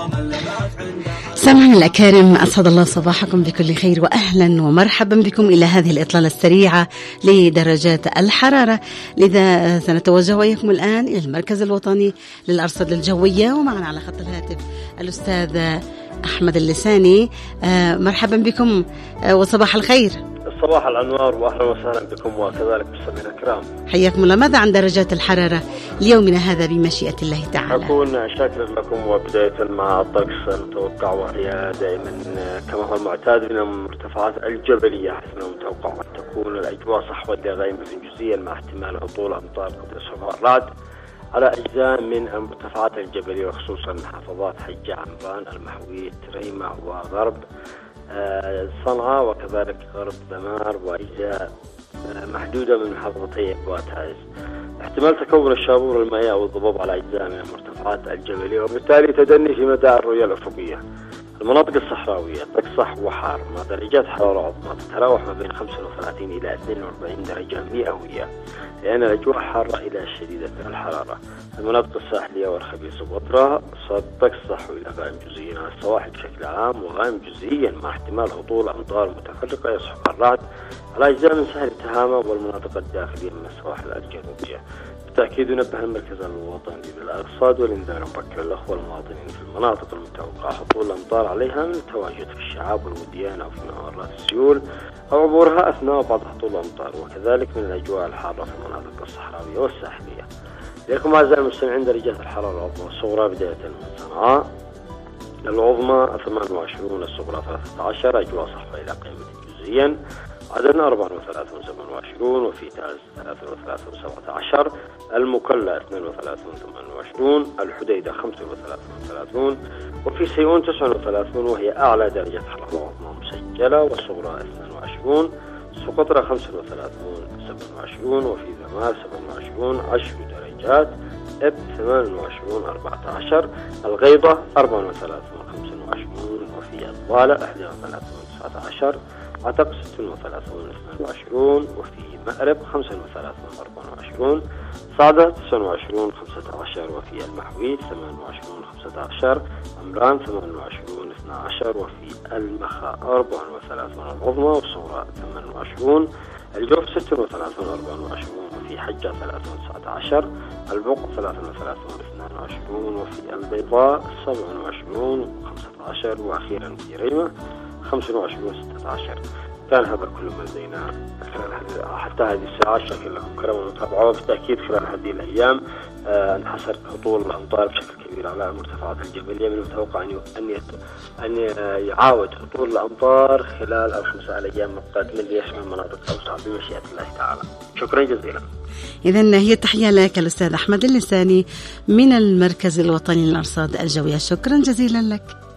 سامعين الأكارم، أسعد الله صباحكم بكل خير وأهلا ومرحبا بكم إلى هذه الإطلالة السريعة لدرجات الحرارة. لذا سنتوجه وإياكم الآن إلى المركز الوطني للأرصاد الجوية، ومعنا على خط الهاتف الأستاذ أحمد اللساني. مرحبا بكم وصباح الخير. صباح الأنوار وأهلا وسهلا بكم وكذلك مستمعينا الكرام، حياكم الله. ماذا عن درجات الحرارة ليومنا هذا بمشيئة الله تعالى؟ أكون شاكرا لكم، وبداية مع الطقس المتوقع، وهي دائما كما هو المعتاد من المرتفعات الجبلية، حيث متوقع أن تكون الأجواء صحوة غائمة جزئيا مع احتمال هطول أمطار قد يصحبها الرعد على أجزاء من المرتفعات الجبلية، وخصوصا محافظات حجة، عمران، المحوية، تريمة وغرب صنعاء، وكذلك غرب دمار وأجزاء محدودة من محافظتي وتعز. احتمال تكون الشابور المائية أو الضباب على أجزاء من المرتفعات الجبلية، وبالتالي تدني في مدى الرؤية الأفقية. المناطق الصحراوية طقس وحار مع درجات حرارة عظمى تتراوح ما بين 35 إلى 42 درجة مئوية، لأن الأجواء حارة إلى شديدة الحرارة. المناطق الساحلية والخبيث وبطرة طقس صحو إلى غائم جزئيا على السواحل بشكل عام، وغائم جزئيا مع احتمال هطول أمطار متفرقة يصحب الرعد على أجزاء من ساحل التهامة والمناطق الداخلية من السواحل الجنوبية. بالتأكيد ينبه المركز الوطني للأرصاد والإنذار مبكر الأخوة المواطنين في المناطق المتوقع هطول الأمطار عليها من التواجد في الشعاب والوديان أو في ممرات السيول أو عبورها أثناء بعض هطول الأمطار، وكذلك من الأجواء الحارة في المناطق الصحراوية والساحلية. لكم أعزائي المستمعين درجات الحرارة العظمى والصغرى بداية من صنعاء العظمى 28، الصغرى 13، أجواء صحوة إلى قمة جزئيا، عدن 34 27، وفي تعز 33 17، المكلا 32 28، الحديدة 35 30، وفي سيئون 39 وهي أعلى درجة حرارة عظمى مسجلة، والصغرى 22، سقطرى 35 27، وفي ذمار 27 10 درجات، إب 28 14، الغيضة 34 25، وفي الضالة 31 19، عتق 36 22، وفي مأرب 35 24، صعدة 29 15، وفي المحوي 28 15، عمران 28 12، وفي المخا 34 العظمى والصغرى 28، الجوف 36 24، وفي حجة 30 19، البقع 33 22، وفي البيضاء 27 15، وأخيرا في ريمة 25 16. كان هذا كل ما لدينا حتى هذه الساعة. شكرا لكم كرم المتابعة، وبالتأكيد خلال هذه الأيام انحصر هطول الأمطار بشكل كبير على المرتفعات الجبلية. من المتوقع أن يعاود هطول الأمطار خلال الخمسة الأيام القادمة ليشمل مناطق أوسع بمشيئة الله تعالى. شكرا جزيلا. إذن هي تحية لك الأستاذ أحمد اللساني من المركز الوطني للأرصاد الجوية. شكرا جزيلا لك.